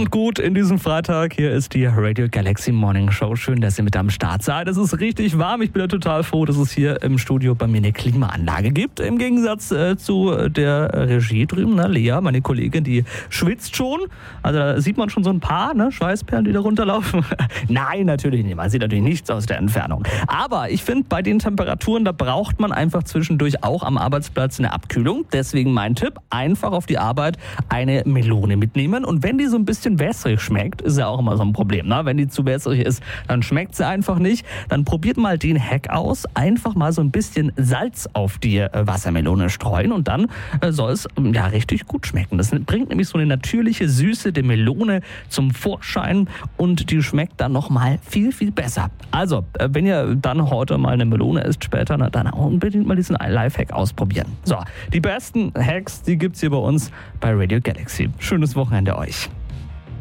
Kommt gut in diesem Freitag. Hier ist die Radio Galaxy Morning Show. Schön, dass ihr mit am Start seid. Es ist richtig warm. Ich bin ja total froh, dass es hier im Studio bei mir eine Klimaanlage gibt. Im Gegensatz zu der Regie drüben. Ne? Lea, meine Kollegin, die schwitzt schon. Also da sieht man schon so ein paar Schweißperlen, die da runterlaufen. Nein, natürlich nicht. Man sieht natürlich nichts aus der Entfernung. Aber ich finde, bei den Temperaturen, da braucht man einfach zwischendurch auch am Arbeitsplatz eine Abkühlung. Deswegen mein Tipp, einfach auf die Arbeit eine Melone mitnehmen. Und wenn die so ein bisschen wässrig schmeckt, ist ja auch immer so ein Problem. Ne? Wenn die zu wässrig ist, dann schmeckt sie einfach nicht. Dann probiert mal den Hack aus. Einfach mal so ein bisschen Salz auf die Wassermelone streuen und dann soll es richtig gut schmecken. Das bringt nämlich so eine natürliche Süße der Melone zum Vorschein und die schmeckt dann nochmal viel, viel besser. Also, wenn ihr dann heute mal eine Melone isst später, dann auch unbedingt mal diesen Lifehack ausprobieren. So, die besten Hacks, die gibt's hier bei uns bei Radio Galaxy. Schönes Wochenende euch.